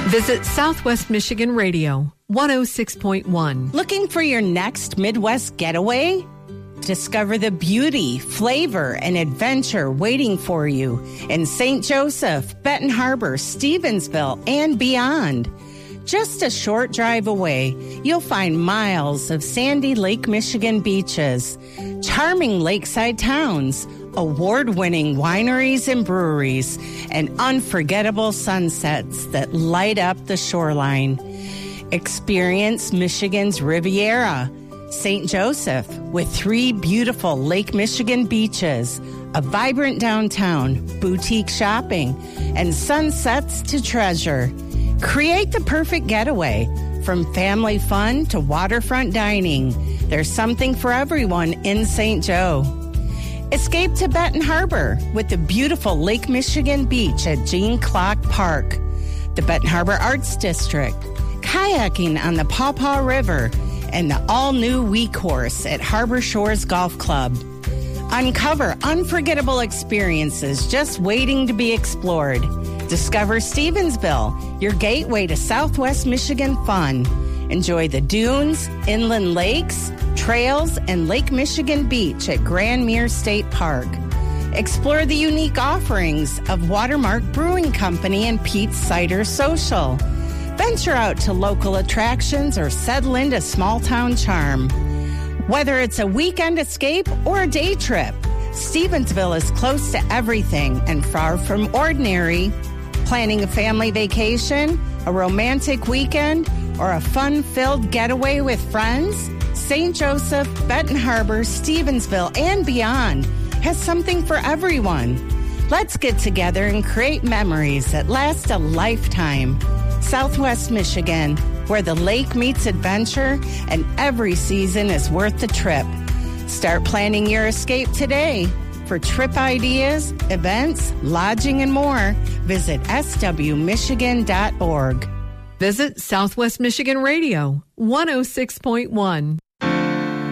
Visit Southwest Michigan Radio, 106.1. Looking for your next Midwest getaway? Discover the beauty, flavor, and adventure waiting for you in St. Joseph, Benton Harbor, Stevensville, and beyond. Just a short drive away, you'll find miles of sandy Lake Michigan beaches, charming lakeside towns, award-winning wineries and breweries, and unforgettable sunsets that light up the shoreline. Experience Michigan's Riviera, St. Joseph, with 3 beautiful Lake Michigan beaches, a vibrant downtown, boutique shopping, and sunsets to treasure. Create the perfect getaway. From family fun to waterfront dining, there's something for everyone in St. Joe. Escape to Benton Harbor with the beautiful Lake Michigan Beach at Jean Clark Park, the Benton Harbor Arts District, kayaking on the Paw Paw River, and the all-new Wee Course at Harbor Shores Golf Club. Uncover unforgettable experiences just waiting to be explored. Discover Stevensville, your gateway to Southwest Michigan fun. Enjoy the dunes, inland lakes, trails, and Lake Michigan Beach at Grand Mere State Park. Explore the unique offerings of Watermark Brewing Company and Pete's Cider Social. Venture out to local attractions or settle into small-town charm. Whether it's a weekend escape or a day trip, Stevensville is close to everything and far from ordinary. Planning a family vacation, a romantic weekend, or a fun-filled getaway with friends? St. Joseph, Benton Harbor, Stevensville, and beyond has something for everyone. Let's get together and create memories that last a lifetime. Southwest Michigan, where the lake meets adventure and every season is worth the trip. Start planning your escape today. For trip ideas, events, lodging, and more, visit swmichigan.org. Visit Southwest Michigan Radio, 106.1.